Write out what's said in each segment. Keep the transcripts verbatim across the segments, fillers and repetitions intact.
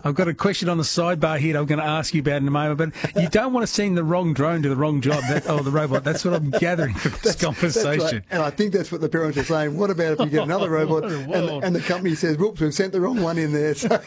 I've got a question on the sidebar here that I'm going to ask you about in a moment, but you don't want to send the wrong drone to the wrong job, that, oh, the robot. That's what I'm gathering from this that's, conversation. That's right. And I think that's what the parents are saying. What about if you get another robot and, and the company says, whoops, we've sent the wrong one in there. So,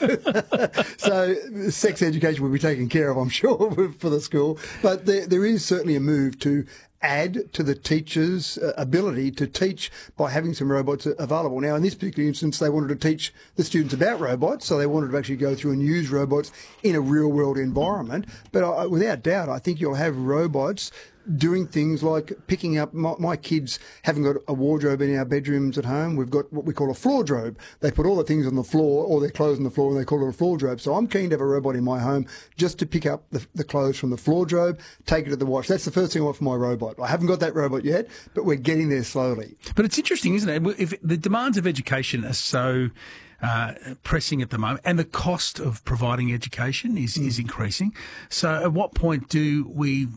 so sex education will be taken care of, I'm sure, for the school. But there, there is certainly a move to add to the teacher's uh, ability to teach by having some robots available. Now, in this particular instance, they wanted to teach the students about robots, so they wanted to actually go through and use robots in a real-world environment. But uh, without doubt, I think you'll have robots doing things like picking up, my, my kids haven't got a wardrobe in our bedrooms at home. We've got what we call a floordrobe. They put all the things on the floor, all their clothes on the floor, and they call it a floordrobe. So I'm keen to have a robot in my home just to pick up the, the clothes from the floordrobe, take it to the wash. That's the first thing I want for my robot. I haven't got that robot yet, but we're getting there slowly. But it's interesting, isn't it? If the demands of education are so Uh, pressing at the moment, and the cost of providing education is, mm. is increasing. So at what point do we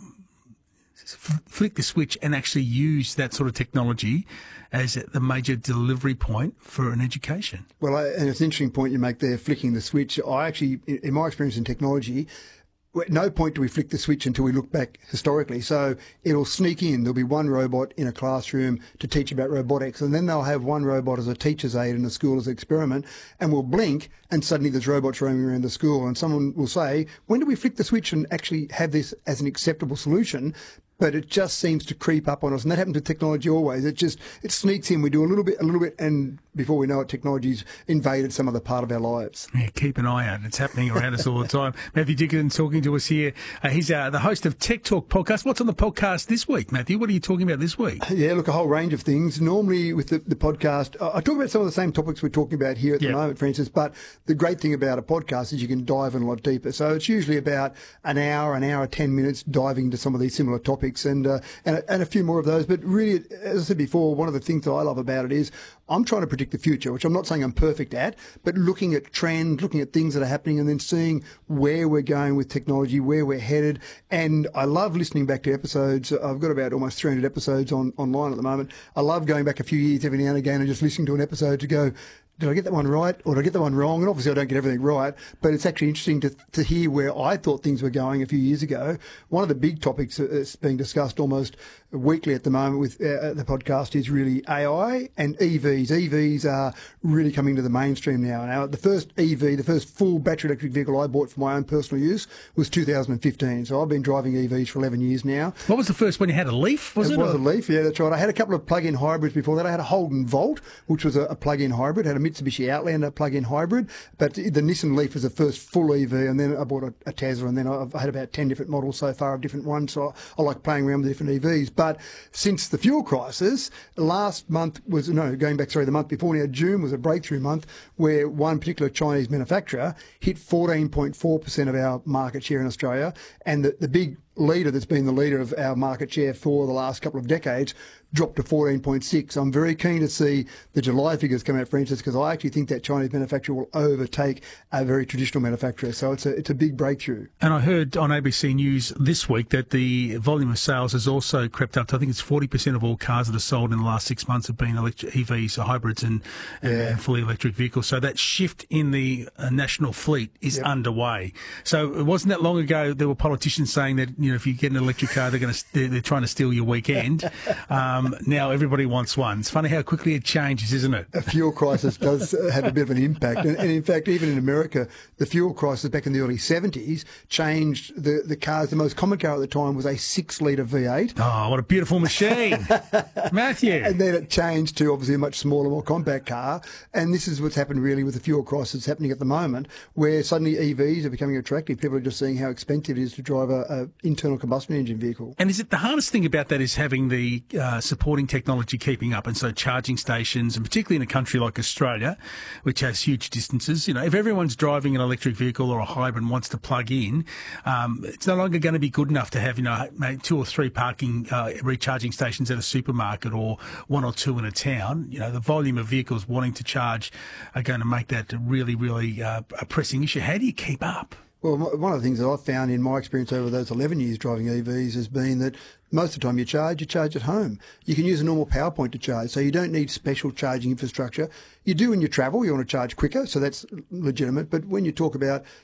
f- flick the switch and actually use that sort of technology as the major delivery point for an education? Well, I, and it's an interesting point you make there, flicking the switch. I actually, in my experience in technology, at no point do we flick the switch until we look back historically. So it'll sneak in. There'll be one robot in a classroom to teach about robotics, and then they'll have one robot as a teacher's aid in a school as an experiment, and we'll blink, and suddenly there's robots roaming around the school, and someone will say, when do we flick the switch and actually have this as an acceptable solution? But it just seems to creep up on us, and that happens with technology always. It just it sneaks in. We do a little bit, a little bit, and before we know it, technology's invaded some other part of our lives. Yeah, keep an eye out. It's happening around us all the time. Matthew Dickinson talking to us here. Uh, he's uh, the host of Tech Talk podcast. What's on the podcast this week, Matthew? What are you talking about this week? Yeah, look, a whole range of things. Normally with the, the podcast, I talk about some of the same topics we're talking about here at yeah. the moment, for instance, but the great thing about a podcast is you can dive in a lot deeper. So it's usually about an hour, an hour, ten minutes diving into some of these similar topics, and uh, And a, and a few more of those. But really, as I said before, one of the things that I love about it is I'm trying to predict the future, which I'm not saying I'm perfect at, but looking at trends, looking at things that are happening, and then seeing where we're going with technology, where we're headed. And I love listening back to episodes. I've got about almost three hundred episodes on online at the moment. I love going back a few years every now and again and just listening to an episode to go, did I get that one right or did I get that one wrong? And obviously I don't get everything right, but it's actually interesting to, to hear where I thought things were going a few years ago. One of the big topics that's being discussed almost weekly at the moment with uh, the podcast is really A I and E Vs. E Vs are really coming to the mainstream now. Now, the first E V, the first full battery electric vehicle I bought for my own personal use was two thousand fifteen. So I've been driving E Vs for eleven years now. What was the first one you had? A Leaf, was it? It was a Leaf, yeah, that's right. I had a couple of plug-in hybrids before that. I had a Holden Volt, which was a, a plug-in hybrid, had a Mitsubishi Outlander plug-in hybrid, but the Nissan Leaf was the first full E V, and then I bought a, a Tesla, and then I've had about ten different models so far of different ones, so I, I like playing around with different E Vs. But since the fuel crisis, last month was, no, going back, sorry, the month before now, June was a breakthrough month where one particular Chinese manufacturer hit fourteen point four percent of our market share in Australia, and the, the big leader that's been the leader of our market share for the last couple of decades dropped to fourteen point six. I'm very keen to see the July figures come out, for instance, because I actually think that Chinese manufacturer will overtake a very traditional manufacturer. So it's a it's a big breakthrough. And I heard on A B C News this week that the volume of sales has also crept up to, I think it's forty percent of all cars that are sold in the last six months have been electric E Vs, or hybrids, and, and, yeah. and fully electric vehicles. So that shift in the uh, national fleet is yep. underway. So it wasn't that long ago there were politicians saying that, you know, if you get an electric car, they're going to they're, they're trying to steal your weekend. Um, now everybody wants one. It's funny how quickly it changes, isn't it? A fuel crisis does have a bit of an impact. And, and in fact, even in America, the fuel crisis back in the early seventies changed the, the cars. The most common car at the time was a six-litre V eight. Oh, what a beautiful machine. Matthew. And then it changed to obviously a much smaller, more compact car. And this is what's happened really with the fuel crisis happening at the moment, where suddenly E Vs are becoming attractive. People are just seeing how expensive it is to drive a, a internal combustion engine vehicle. And is it the hardest thing about that is having the uh, supporting technology keeping up, and so charging stations, and particularly in a country like Australia, which has huge distances, you know, if everyone's driving an electric vehicle or a hybrid and wants to plug in, um, it's no longer going to be good enough to have, you know, maybe two or three parking uh, recharging stations at a supermarket or one or two in a town. You know, the volume of vehicles wanting to charge are going to make that really, really uh, a pressing issue. How do you keep up? Well, one of the things that I've found in my experience over those eleven years driving E Vs has been that most of the time you charge, you charge at home. You can use a normal power point to charge, so you don't need special charging infrastructure. You do when you travel, you want to charge quicker, so that's legitimate. But when you talk about